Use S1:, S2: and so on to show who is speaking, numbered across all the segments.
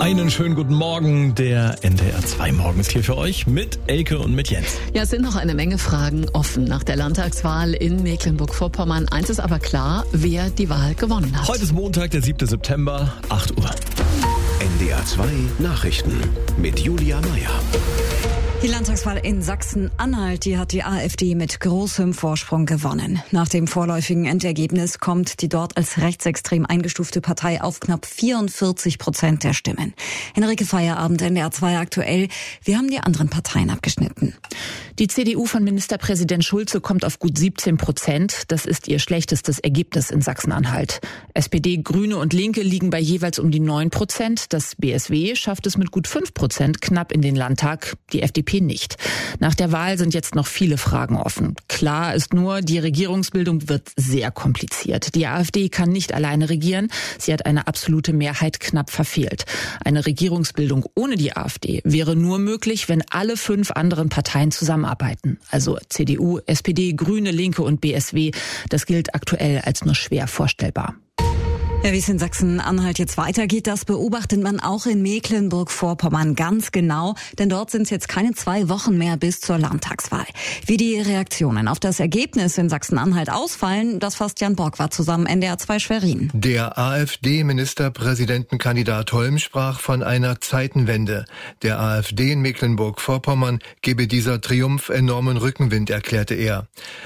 S1: Einen schönen guten Morgen. Der NDR 2 Morgen ist hier für euch mit Elke und mit Jens.
S2: Ja, es sind noch eine Menge Fragen offen nach der Landtagswahl in Mecklenburg-Vorpommern. Eins ist aber klar, wer die Wahl gewonnen hat.
S1: Heute ist Montag, der 7. September, 8 Uhr.
S3: NDR 2 Nachrichten mit Julia Meyer.
S4: Die Landtagswahl in Sachsen-Anhalt, die hat die AfD mit großem Vorsprung gewonnen. Nach dem vorläufigen Endergebnis kommt die dort als rechtsextrem eingestufte Partei auf knapp 44% der Stimmen. Henrike Feierabend, NDR 2 aktuell. Wie haben die anderen Parteien abgeschnitten?
S5: Die CDU von Ministerpräsident Schulze kommt auf gut 17%. Das ist ihr schlechtestes Ergebnis in Sachsen-Anhalt. SPD, Grüne und Linke liegen bei jeweils um die 9%. Das BSW schafft es mit gut 5% knapp in den Landtag. Die FDP nicht. Nach der Wahl sind jetzt noch viele Fragen offen. Klar ist nur, die Regierungsbildung wird sehr kompliziert. Die AfD kann nicht alleine regieren. Sie hat eine absolute Mehrheit knapp verfehlt. Eine Regierungsbildung ohne die AfD wäre nur möglich, wenn alle 5 anderen Parteien zusammenarbeiten. Also CDU, SPD, Grüne, Linke und BSW. Das gilt aktuell als nur schwer vorstellbar.
S4: Ja, wie es in Sachsen-Anhalt jetzt weitergeht, das beobachtet man auch in Mecklenburg-Vorpommern ganz genau, denn dort sind es jetzt keine 2 Wochen mehr bis zur Landtagswahl. Wie die Reaktionen auf das Ergebnis in Sachsen-Anhalt ausfallen, das fasst Jan Borgward zusammen, NDR 2 Schwerin.
S6: Der AfD-Ministerpräsidentenkandidat Holm sprach von einer Zeitenwende. Der AfD in Mecklenburg-Vorpommern gebe dieser Triumph enormen Rückenwind, erklärte er.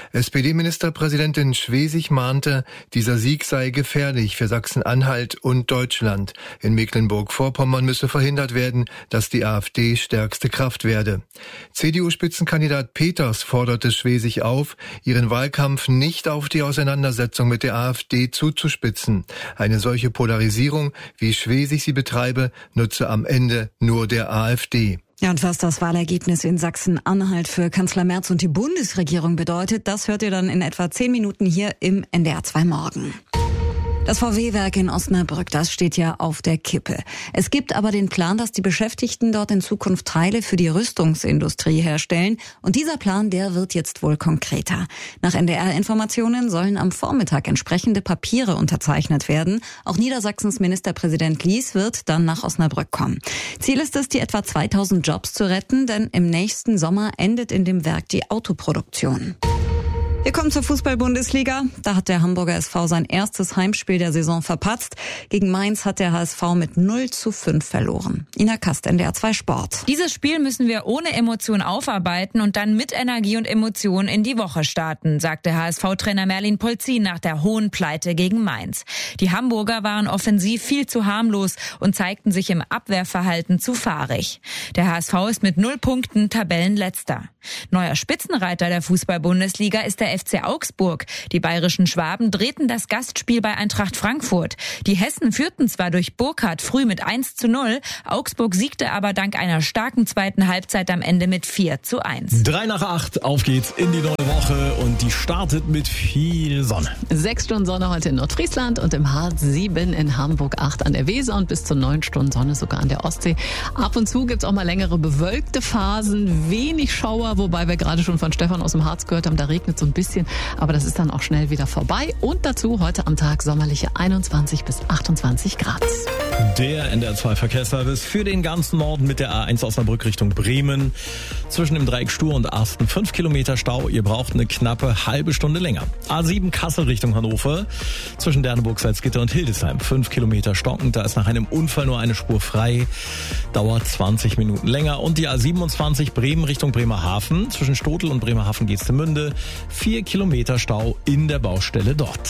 S6: SPD-Ministerpräsidentin Schwesig mahnte, dieser Sieg sei gefährlich für Sachsen-Anhalt und Deutschland. In Mecklenburg-Vorpommern müsse verhindert werden, dass die AfD stärkste Kraft werde. CDU-Spitzenkandidat Peters forderte Schwesig auf, ihren Wahlkampf nicht auf die Auseinandersetzung mit der AfD zuzuspitzen. Eine solche Polarisierung, wie Schwesig sie betreibe, nutze am Ende nur der AfD.
S4: Ja, und was das Wahlergebnis in Sachsen-Anhalt für Kanzler Merz und die Bundesregierung bedeutet, das hört ihr dann in etwa 10 Minuten hier im NDR 2 Morgen. Das VW-Werk in Osnabrück, das steht ja auf der Kippe. Es gibt aber den Plan, dass die Beschäftigten dort in Zukunft Teile für die Rüstungsindustrie herstellen. Und dieser Plan, der wird jetzt wohl konkreter. Nach NDR-Informationen sollen am Vormittag entsprechende Papiere unterzeichnet werden. Auch Niedersachsens Ministerpräsident Lies wird dann nach Osnabrück kommen. Ziel ist es, die etwa 2000 Jobs zu retten, denn im nächsten Sommer endet in dem Werk die Autoproduktion. Wir kommen zur Fußball-Bundesliga. Da hat der Hamburger SV sein erstes Heimspiel der Saison verpatzt. Gegen Mainz hat der HSV mit 0:5 verloren. Ina Kast, NDR 2 Sport.
S7: Dieses Spiel müssen wir ohne Emotion aufarbeiten und dann mit Energie und Emotion in die Woche starten, sagte HSV-Trainer Merlin Polzin nach der hohen Pleite gegen Mainz. Die Hamburger waren offensiv viel zu harmlos und zeigten sich im Abwehrverhalten zu fahrig. Der HSV ist mit 0 Punkten Tabellenletzter. Neuer Spitzenreiter der Fußball-Bundesliga ist der FC Augsburg. Die bayerischen Schwaben drehten das Gastspiel bei Eintracht Frankfurt. Die Hessen führten zwar durch Burkhardt früh mit 1:0, Augsburg siegte aber dank einer starken zweiten Halbzeit am Ende mit 4:1.
S1: 7:55, auf geht's in die neue Woche und die startet mit viel Sonne.
S2: 6 Stunden Sonne heute in Nordfriesland und im Harz, 7 in Hamburg, 8 an der Weser und bis zu 9 Stunden Sonne sogar an der Ostsee. Ab und zu gibt's auch mal längere bewölkte Phasen, wenig Schauer, wobei wir gerade schon von Stefan aus dem Harz gehört haben, da regnet so ein bisschen, aber das ist dann auch schnell wieder vorbei. Und dazu heute am Tag sommerliche 21 bis 28 Grad.
S1: Der NDR 2 Verkehrsservice für den ganzen Norden mit der A1 Osnabrück Richtung Bremen. Zwischen dem Dreieck Stur und Asten 5 Kilometer Stau. Ihr braucht eine knappe halbe Stunde länger. A7 Kassel Richtung Hannover. Zwischen Derneburg, Salzgitter und Hildesheim 5 Kilometer stockend. Da ist nach einem Unfall nur eine Spur frei. Dauert 20 Minuten länger. Und die A27 Bremen Richtung Bremerhaven. Zwischen Stotel und Bremerhaven-Geestemünde 4 Kilometer Stau in der Baustelle dort.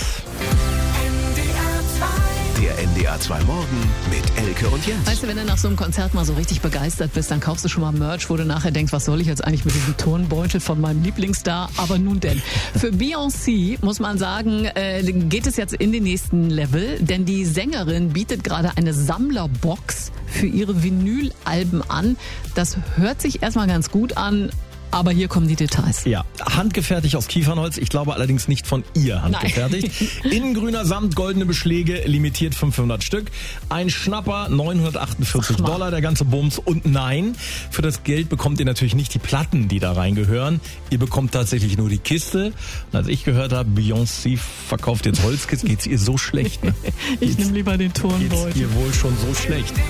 S3: Der NDR 2 Morgen mit Elke und Jens.
S2: Weißt du, wenn du nach so einem Konzert mal so richtig begeistert bist, dann kaufst du schon mal Merch, wo du nachher denkst, was soll ich jetzt eigentlich mit diesem Turnbeutel von meinem Lieblingsstar? Aber nun denn. Für Beyoncé, muss man sagen, geht es jetzt in den nächsten Level, denn die Sängerin bietet gerade eine Sammlerbox für ihre Vinylalben an. Das hört sich erstmal ganz gut an. Aber hier kommen die Details.
S1: Ja, handgefertigt aus Kiefernholz. Ich glaube allerdings nicht von ihr handgefertigt. Innengrüner Samt, goldene Beschläge, limitiert 500 Stück. Ein Schnapper, $948, der ganze Bums. Und nein, für das Geld bekommt ihr natürlich nicht die Platten, die da reingehören. Ihr bekommt tatsächlich nur die Kiste. Und als ich gehört habe, Beyoncé verkauft jetzt Holzkisten, geht's ihr so schlecht. Ne?
S2: Ich nehme lieber den Turnbeutel.
S1: Geht's ihr wohl schon so schlecht.